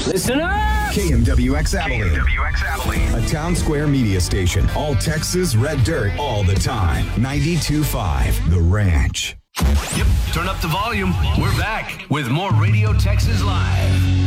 Listen up! KMWX Abilene. KMWX Abilene. A town square media station. All Texas red dirt all the time. 92.5 The Ranch. Yep, turn up the volume. We're back with more Radio Texas Live.